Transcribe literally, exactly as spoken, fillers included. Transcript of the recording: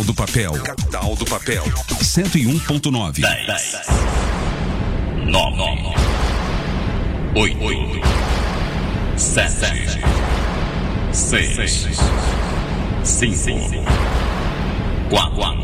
Capital do Papel. Capital do Papel. cento e um ponto nove. dez, nove, oito, sete, seis, cinco, quatro,